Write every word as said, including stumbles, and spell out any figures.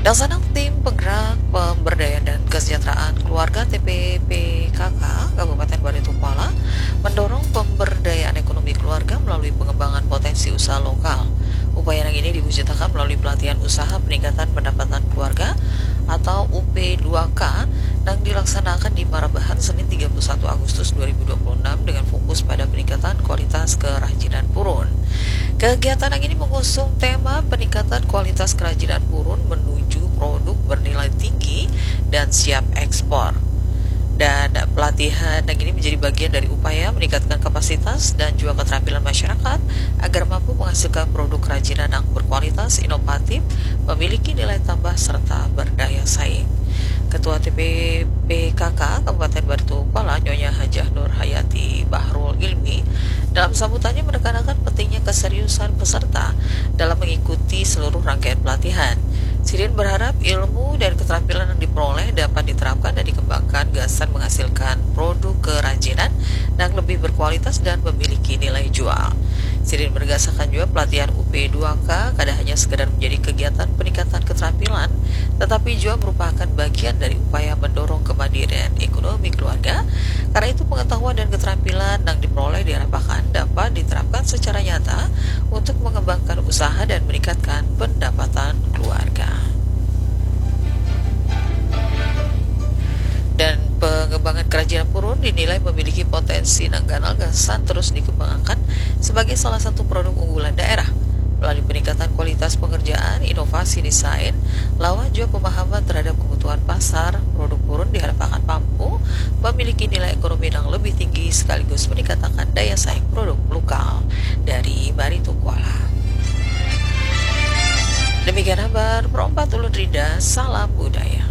Laksanang Tim Penggerak Pemberdayaan dan Kesejahteraan Keluarga T P P K K Kabupaten Baritukwala mendorong pemberdayaan ekonomi keluarga melalui pengembangan potensi usaha lokal. Upaya yang ini diwujudkan melalui pelatihan usaha peningkatan pendapatan keluarga atau U P dua K yang dilaksanakan di Marabahan Senin tiga puluh satu Agustus dua ribu dua puluh enam dengan fokus pada peningkatan kualitas kerajinan purun. Kegiatan yang ini mengusung tema peningkatan kualitas kerajinan purun menuju produk bernilai tinggi dan siap ekspor. Dan pelatihan yang ini menjadi bagian dari upaya meningkatkan kapasitas dan juga keterampilan masyarakat agar mampu menghasilkan produk kerajinan yang berkualitas, inovatif, memiliki nilai tambah serta berdaya saing. Ketua T P P K K Kabupaten Baritukwala Nyonya Hajah Nur Hayati Bahrul Ilmi dalam sambutannya menekankan pentingnya keseriusan peserta dalam mengikuti seluruh rangkaian pelatihan. Sirin berharap ilmu dan keterampilan yang diperoleh dapat diterapkan dan dikembangkan gasan menghasilkan produk kerajinan yang lebih berkualitas dan memiliki nilai jual. Sirin menegaskan juga pelatihan U P dua K tidak hanya sekedar menjadi kegiatan peningkatan keterampilan, tetapi juga merupakan bagian dari upaya mendorong kemandirian ekonomi keluarga. Karena itu pengetahuan dan keterampilan yang diperoleh diharapkan dapat diterapkan secara nyata untuk mengembangkan usaha dan meningkatkan pendapatan keluarga. Dan pengembangan kerajinan purun dinilai memiliki potensi nangganal gasan terus dikembangkan sebagai salah satu produk unggulan daerah melalui peningkatan kualitas pengerjaan, inovasi desain, lawan juga pemahaman terhadap kebutuhan pasar. Produk purun diharapkan mampu memiliki nilai ekonomi yang lebih tinggi sekaligus meningkatkan daya saing produk lokal dari Baritukwala. Demikian kabar Perompat Ulun Rida, salam budaya.